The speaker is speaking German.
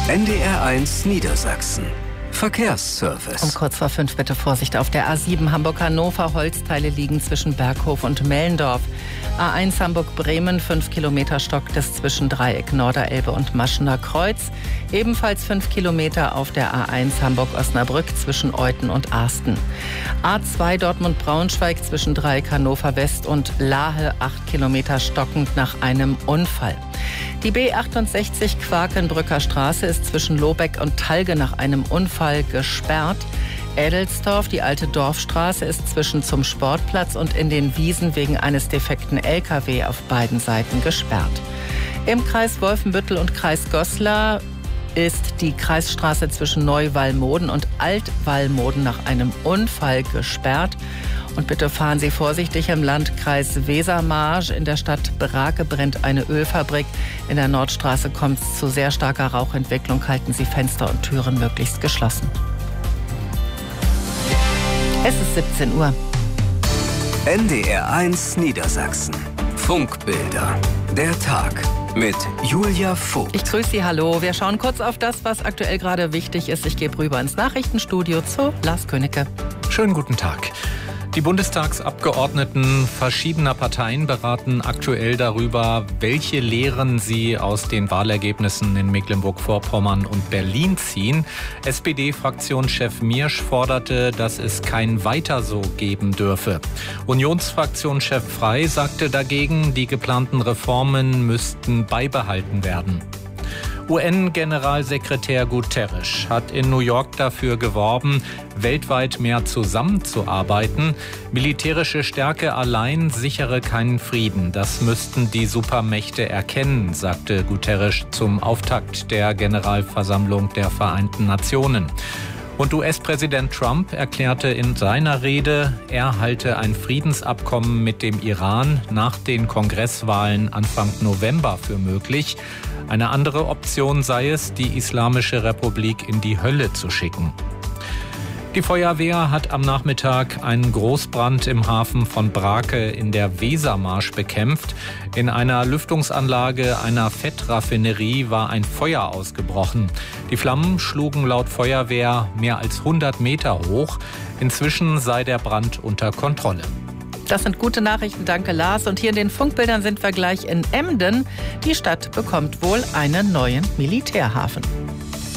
NDR1 Niedersachsen. Verkehrsservice. Um kurz vor 5 bitte Vorsicht auf der A7 Hamburg-Hannover. Holzteile liegen zwischen Berghof und Mellendorf. A1 Hamburg-Bremen, 5 Kilometer stockt es zwischen Dreieck Norderelbe und Maschener Kreuz. Ebenfalls 5 Kilometer auf der A1 Hamburg-Osnabrück zwischen Euthen und Arsten. A2 Dortmund-Braunschweig zwischen Dreieck Hannover West und Lahe, 8 Kilometer stockend nach einem Unfall. Die B68 Quakenbrücker Straße ist zwischen Lobeck und Talge nach einem Unfall gesperrt. Edelsdorf, die alte Dorfstraße, ist zwischen zum Sportplatz und in den Wiesen wegen eines defekten LKW auf beiden Seiten gesperrt. Im Kreis Wolfenbüttel und Kreis Goslar ist die Kreisstraße zwischen Neu-Wallmoden und Alt-Wallmoden nach einem Unfall gesperrt. Und bitte fahren Sie vorsichtig im Landkreis Wesermarsch. In der Stadt Brake brennt eine Ölfabrik. In der Nordstraße kommt es zu sehr starker Rauchentwicklung. Halten Sie Fenster und Türen möglichst geschlossen. Es ist 17 Uhr. NDR1 Niedersachsen. Funkbilder. Der Tag mit Julia Vogt. Ich grüße Sie, hallo. Wir schauen kurz auf das, was aktuell gerade wichtig ist. Ich gebe rüber ins Nachrichtenstudio zu Lars Königke. Schönen guten Tag. Die Bundestagsabgeordneten verschiedener Parteien beraten aktuell darüber, welche Lehren sie aus den Wahlergebnissen in Mecklenburg-Vorpommern und Berlin ziehen. SPD-Fraktionschef Miersch forderte, dass es kein Weiter so geben dürfe. Unionsfraktionschef Frey sagte dagegen, die geplanten Reformen müssten beibehalten werden. UN-Generalsekretär Guterres hat in New York dafür geworben, weltweit mehr zusammenzuarbeiten. Militärische Stärke allein sichere keinen Frieden. Das müssten die Supermächte erkennen, sagte Guterres zum Auftakt der Generalversammlung der Vereinten Nationen. Und US-Präsident Trump erklärte in seiner Rede, er halte ein Friedensabkommen mit dem Iran nach den Kongresswahlen Anfang November für möglich. Eine andere Option sei es, die Islamische Republik in die Hölle zu schicken. Die Feuerwehr hat am Nachmittag einen Großbrand im Hafen von Brake in der Wesermarsch bekämpft. In einer Lüftungsanlage einer Fettraffinerie war ein Feuer ausgebrochen. Die Flammen schlugen laut Feuerwehr mehr als 100 Meter hoch. Inzwischen sei der Brand unter Kontrolle. Das sind gute Nachrichten, danke Lars. Und hier in den Funkbildern sind wir gleich in Emden. Die Stadt bekommt wohl einen neuen Militärhafen.